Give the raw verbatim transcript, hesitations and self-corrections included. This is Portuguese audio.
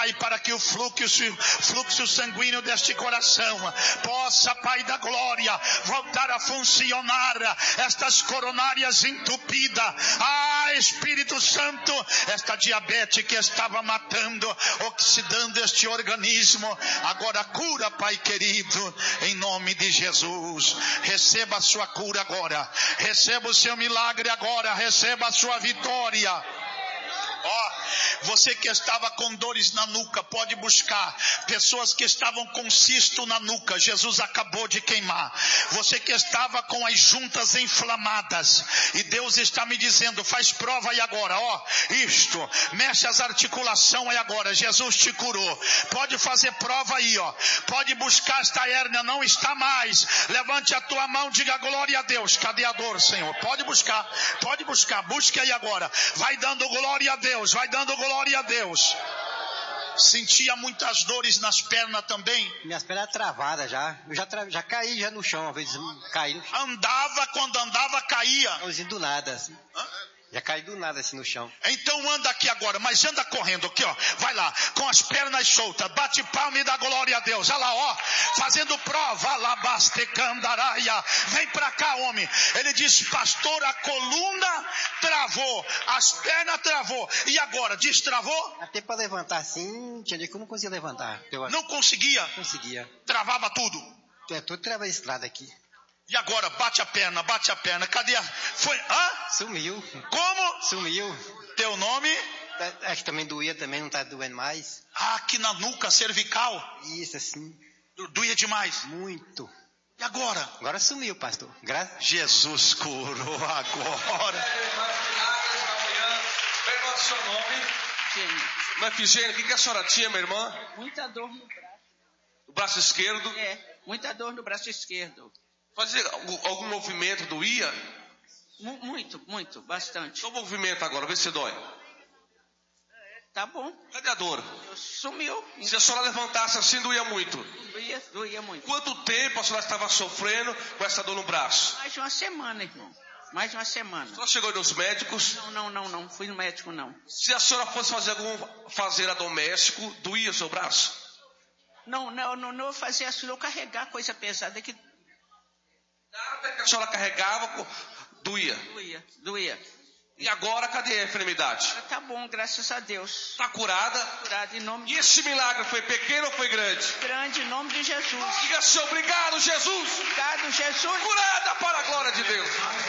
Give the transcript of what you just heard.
Pai, para que o fluxo, fluxo sanguíneo deste coração possa, Pai da glória, voltar a funcionar. Estas coronárias entupidas. Ah, Espírito Santo, esta diabetes que estava matando, oxidando este organismo, agora cura, Pai querido, em nome de Jesus. Receba a sua cura agora, receba o seu milagre agora, receba a sua vitória. Ó, oh, você que estava com dores na nuca, pode buscar. Pessoas que estavam com cisto na nuca, Jesus acabou de queimar. Você que estava com as juntas inflamadas, e Deus está me dizendo, faz prova aí agora, ó, oh, isto, mexe as articulações aí agora, Jesus te curou. Pode fazer prova aí, ó, pode buscar esta hérnia, não está mais. Levante a tua mão, diga glória a Deus. Cadê a dor, Senhor? Pode buscar, pode buscar, busque aí agora. Vai dando glória a Deus. Deus, vai dando glória a Deus. Sentia muitas dores nas pernas também? Minhas pernas travadas já. Eu já, tra... já caí já no chão, às vezes caí no chão. Andava, quando andava, caía. Assim, do nada, assim. Hã? Já caí do nada assim no chão. Então anda aqui agora, mas anda correndo aqui, ó. Vai lá, com as pernas soltas, bate palma e dá glória a Deus. Olha lá, ó, fazendo prova, alabastecandaraia. Vem pra cá, homem. Ele diz, pastor, a coluna travou, as pernas travou. E agora, destravou? Até pra levantar assim, tinha dia que eu não conseguia levantar. Eu... Não conseguia? Não conseguia. Travava tudo? É, tudo trava estrada aqui. E agora, bate a perna, bate a perna. Cadê a... Foi... Hã? Sumiu. Como? Sumiu. Teu nome? Acho que também doía, também não tá doendo mais. Ah, aqui na nuca, cervical? Isso, assim. Doía demais? Muito. E agora? Agora sumiu, pastor. Gra... Jesus curou agora. Meu irmão, seu nome? Gênio. Irmã Efigênia, o que, que a senhora tinha, minha irmã? Muita dor no braço. O braço esquerdo? É, muita dor no braço esquerdo. Fazer algum, algum movimento doía? M- muito, muito, bastante. Só o movimento agora, vê se dói. Tá bom. Cadê a dor? Sumiu. Se a senhora levantasse assim, doía muito. Doía, doía muito. Quanto tempo a senhora estava sofrendo com essa dor no braço? Mais de uma semana, irmão. Mais de uma semana. A senhora chegou nos médicos? Não, não, não, não. Fui no médico, não. Se a senhora fosse fazer algum fazer a doméstico, doía o seu braço? Não, não, não, não fazia assim, eu carregar coisa pesada que... Nada que a senhora carregava, doía. Doía, doía. E agora, cadê a enfermidade? Tá bom, graças a Deus. Está curada? Curado em nome de... E esse milagre foi pequeno ou foi grande? Grande, em nome de Jesus. Diga assim, obrigado, Jesus. Obrigado, Jesus. Curada para a glória de Deus.